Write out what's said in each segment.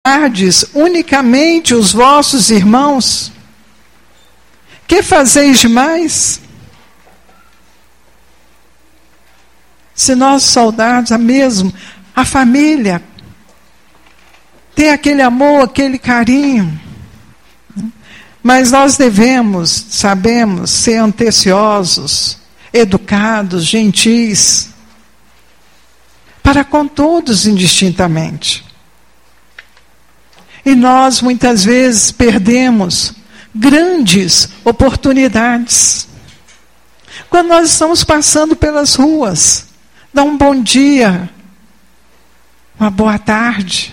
amardes unicamente os vossos irmãos? Que fazeis demais? Se nós soldados, a família, ter aquele amor, aquele carinho, mas nós sabemos ser atenciosos, educados, gentis, para com todos indistintamente. E nós muitas vezes perdemos grandes oportunidades. Quando nós estamos passando pelas ruas, dá um bom dia, uma boa tarde.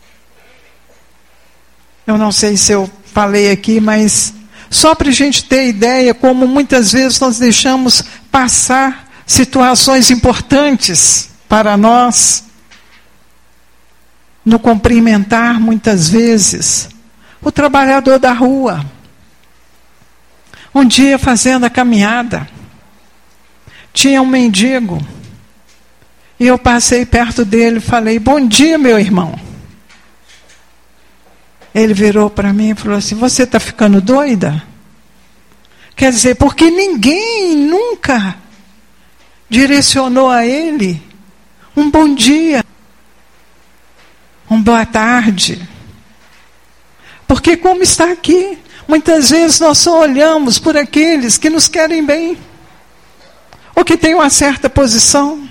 Eu não sei se eu falei aqui, mas só para a gente ter ideia como muitas vezes nós deixamos passar situações importantes para nós, no cumprimentar muitas vezes o trabalhador da rua. Um dia fazendo a caminhada, tinha um mendigo, e eu passei perto dele e falei: bom dia, meu irmão. Ele virou para mim e falou assim: você está ficando doida? Quer dizer, porque ninguém nunca direcionou a ele um bom dia, uma boa tarde. Porque como está aqui, muitas vezes nós só olhamos por aqueles que nos querem bem, ou que têm uma certa posição,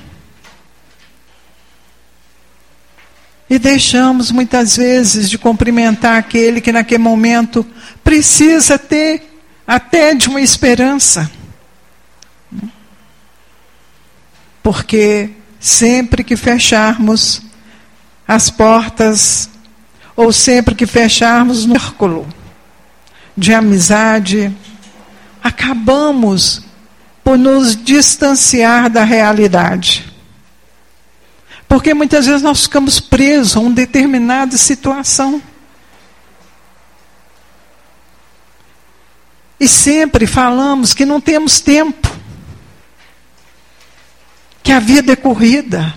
e deixamos muitas vezes de cumprimentar aquele que naquele momento precisa ter até de uma esperança. Porque sempre que fecharmos as portas, ou sempre que fecharmos no círculo de amizade, acabamos por nos distanciar da realidade. Porque muitas vezes nós ficamos presos a uma determinada situação. E sempre falamos que não temos tempo, que a vida é corrida.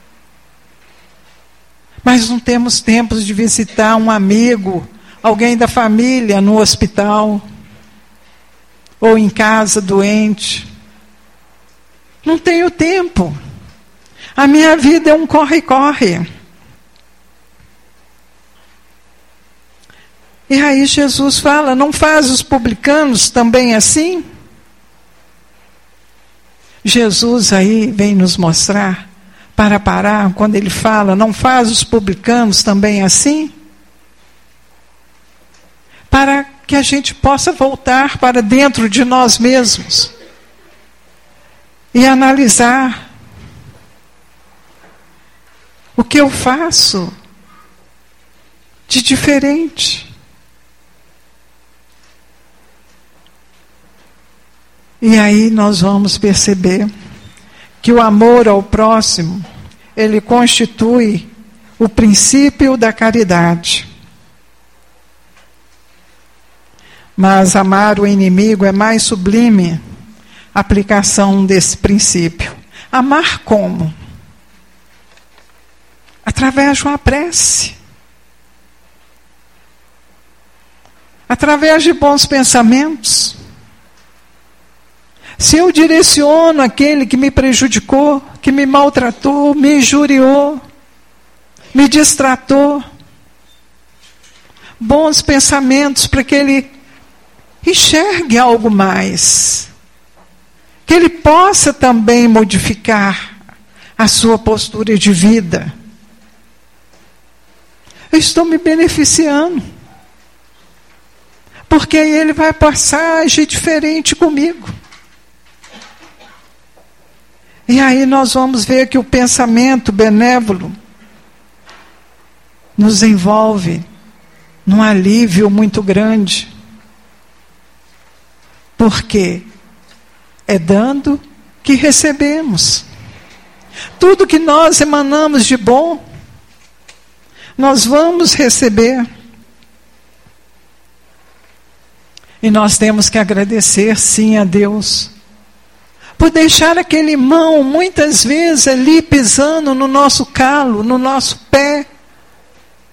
Mas não temos tempo de visitar um amigo, alguém da família no hospital, ou em casa doente. Não tenho tempo. A minha vida é um corre-corre. E aí Jesus fala: não faz os publicanos também assim? Jesus aí vem nos mostrar, para parar, quando ele fala: não faz os publicanos também assim? Para que a gente possa voltar para dentro de nós mesmos e analisar: o que eu faço de diferente? E aí nós vamos perceber que o amor ao próximo, ele constitui o princípio da caridade. Mas amar o inimigo é mais sublime aplicação desse princípio. Amar como? Através de uma prece. Através de bons pensamentos. Se eu direciono aquele que me prejudicou, que me maltratou, me injuriou, me distratou, bons pensamentos para que ele enxergue algo mais, que ele possa também modificar a sua postura de vida. Eu estou me beneficiando, porque aí ele vai passar a agir diferente comigo. E aí nós vamos ver que o pensamento benévolo nos envolve num alívio muito grande. Porque é dando que recebemos. Tudo que nós emanamos de bom, nós vamos receber. E nós temos que agradecer, sim, a Deus, por deixar aquele irmão, muitas vezes, ali pisando no nosso calo, no nosso pé,